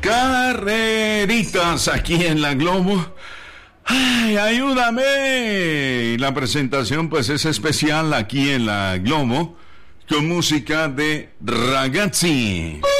Carreritas aquí en la Globo. ¡Ay, ayúdame! La presentación pues es especial aquí en la Globo con música de Ragazzi.